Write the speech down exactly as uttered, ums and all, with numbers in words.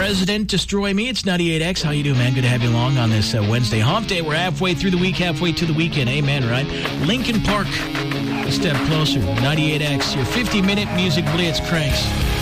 President Destroy Me. It's ninety-eight X. How you doing, man? Good to have you along on this uh, Wednesday hump day. We're halfway through the week, halfway to the weekend. Amen, right? Lincoln Park, a step closer. ninety-eight X, your fifty-minute music blitz cranks.